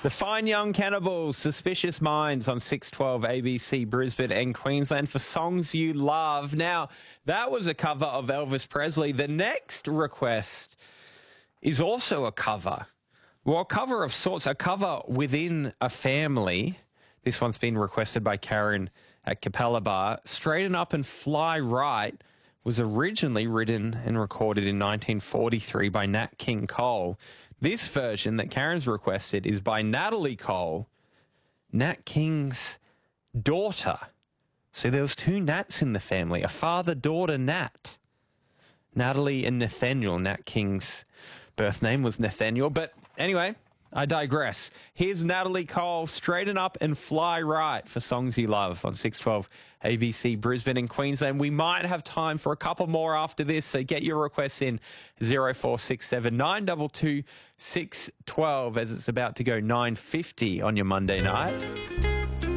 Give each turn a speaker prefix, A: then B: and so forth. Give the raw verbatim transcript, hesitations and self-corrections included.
A: The Fine Young Cannibals, Suspicious Minds on six twelve A B C Brisbane and Queensland for Songs You Love. Now, that was a cover of Elvis Presley. The next request is also a cover. Well, a cover of sorts, a cover within a family. This one's been requested by Karen at Capella Bar. Straighten Up and Fly Right was originally written and recorded in nineteen forty-three by Nat King Cole. This version that Karen's requested is by Natalie Cole, Nat King's daughter. So there was two Nats in the family, a father-daughter Nat. Natalie and Nathaniel. Nat King's birth name was Nathaniel. But anyway, I digress. Here's Natalie Cole, Straighten Up and Fly Right for Songs You Love on six twelve A B C Brisbane and Queensland. We might have time for a couple more after this, so get your requests in zero four six seven nine two two six one two as it's about to go nine fifty on your Monday night.